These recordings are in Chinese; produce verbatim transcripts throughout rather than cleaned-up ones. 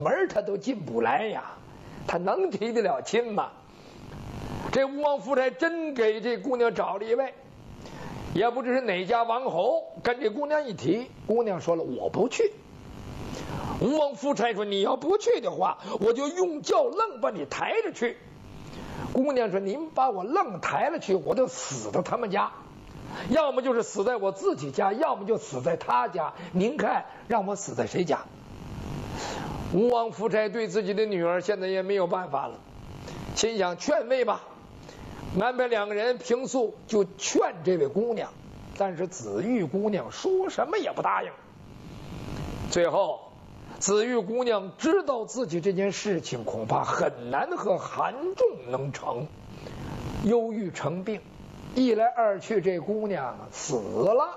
门他都进不来呀，他能提得了亲吗？这吴王夫差真给这姑娘找了一位，也不知是哪家王侯，跟这姑娘一提，姑娘说了我不去。吴王夫差说你要不去的话，我就用轿愣把你抬着去。姑娘说您把我愣抬了去，我就死到他们家，要么就是死在我自己家，要么就死在他家，您看让我死在谁家？吴王夫差对自己的女儿现在也没有办法了，心想劝慰吧，安排两个人平素就劝这位姑娘，但是紫玉姑娘说什么也不答应。最后紫玉姑娘知道自己这件事情恐怕很难和韩仲能成，忧郁成病，一来二去这姑娘死了。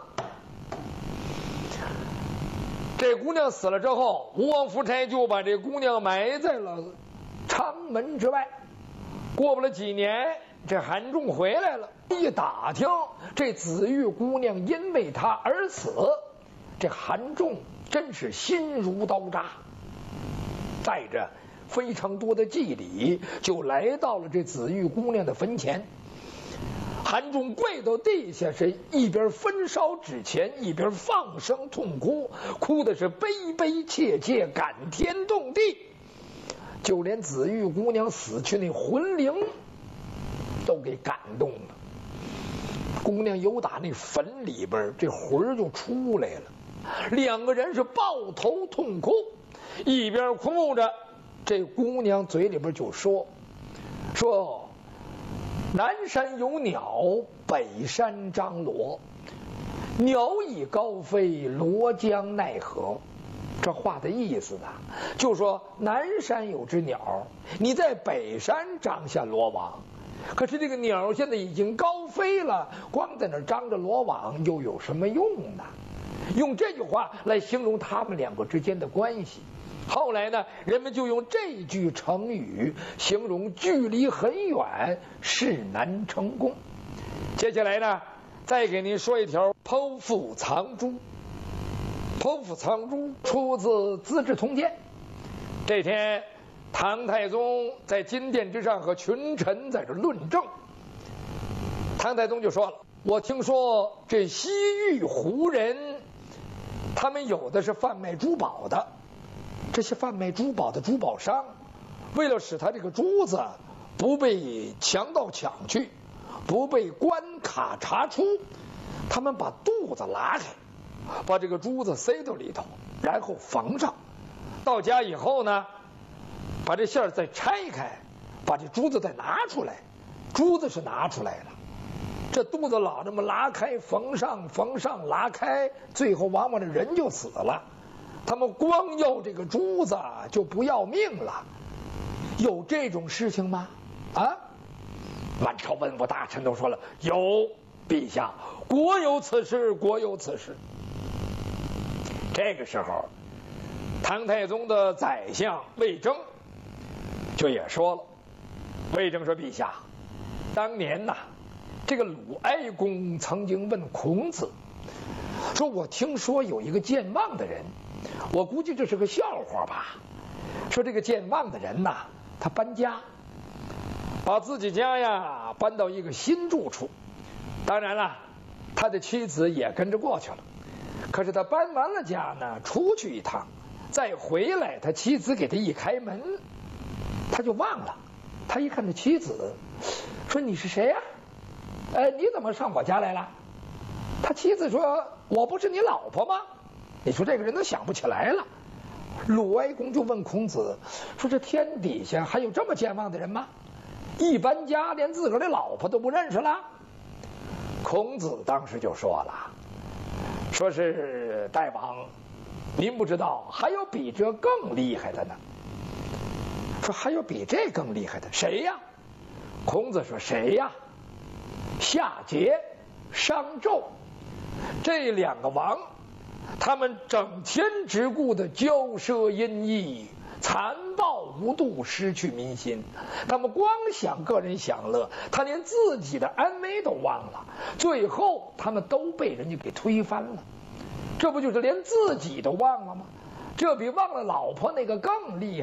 这姑娘死了之后，吴王夫差就把这姑娘埋在了长门之外。过不了几年，这韩仲回来了，一打听这紫玉姑娘因为他而死，这韩仲真是心如刀扎，带着非常多的祭礼就来到了这紫玉姑娘的坟前。韩仲跪到地下，是一边焚烧纸钱，一边放声痛哭，哭的是悲悲切切，感天动地。就连紫玉姑娘死去那魂灵都给感动了。姑娘由打那坟里边这魂就出来了，两个人是抱头痛哭，一边哭着，这姑娘嘴里边就说说南山有鸟，北山张罗，鸟已高飞，罗将奈何。这话的意思呢，就说南山有只鸟，你在北山张下罗网，可是这个鸟现在已经高飞了，光在那张着罗网又有什么用呢？用这句话来形容他们两个之间的关系。后来呢，人们就用这句成语形容距离很远，事难成功。接下来呢，再给您说一条剖腹藏珠。剖腹藏珠出自《资治通鉴》。这天，唐太宗在金殿之上和群臣在这论政。唐太宗就说了：“我听说这西域胡人，他们有的是贩卖珠宝的，这些贩卖珠宝的珠宝商，为了使他这个珠子不被强盗抢去，不被关卡查出，他们把肚子拉开，把这个珠子塞到里头，然后缝上。到家以后呢，把这馅再拆开，把这珠子再拿出来，珠子是拿出来了，这肚子老这么拉开缝上缝上拉开，最后往往这人就死了。他们光要这个珠子就不要命了，有这种事情吗？啊！满朝文武大臣都说了，有，陛下，国有此事，国有此事。这个时候，唐太宗的宰相魏征就也说了，魏征说：“陛下，当年呐，这个鲁哀公曾经问孔子，说我听说有一个健忘的人，我估计这是个笑话吧。说这个健忘的人呐，他搬家，把自己家呀搬到一个新住处，当然了，他的妻子也跟着过去了。可是他搬完了家呢，出去一趟，再回来，他妻子给他一开门，他就忘了。他一看他妻子，说你是谁呀？呃，你怎么上我家来了？他妻子说，我不是你老婆吗？你说这个人都想不起来了。鲁哀公就问孔子说，这天底下还有这么健忘的人吗？一搬家连自个儿的老婆都不认识了。孔子当时就说了，说是大王，您不知道还有比这更厉害的呢。说还有比这更厉害的，谁呀？孔子说谁呀？夏桀、商纣这两个王，他们整天只顾的骄奢淫逸，残暴无度，失去民心。他们光想个人享乐，他连自己的安危都忘了，最后他们都被人家给推翻了。这不就是连自己都忘了吗？ 这比忘了老婆那个更厉害。